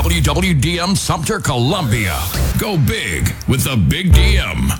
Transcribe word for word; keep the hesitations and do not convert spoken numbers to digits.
W W D M Sumter, Columbia. Go big with the Big D M.